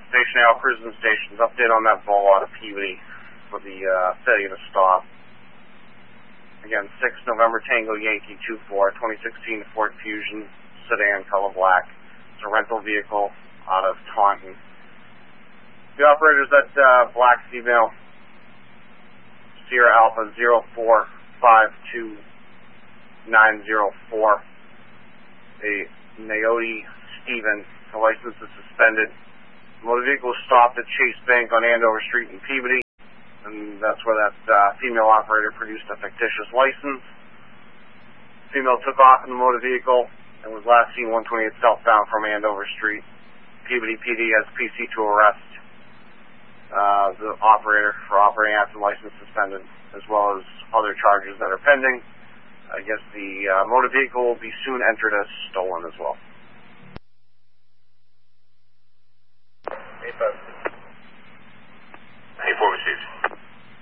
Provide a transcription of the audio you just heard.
Station Isle Prison Stations, update on that ball out of Peabody for the failure to stop. Again, 6 November Tango Yankee 24, 2016 Ford Fusion sedan, color black. It's a rental vehicle out of Taunton. The operator's that black female, Sierra Alpha 0452904, a Naomi Stevens. The license is suspended. The motor vehicle was stopped at Chase Bank on Andover Street in Peabody, and that's where that female operator produced a fictitious license. Female took off in the motor vehicle and was last seen 128 southbound from Andover Street. Peabody PD has PC to arrest the operator for operating after license suspended, as well as other charges that are pending. I guess the motor vehicle will be soon entered as stolen as well. 8-5.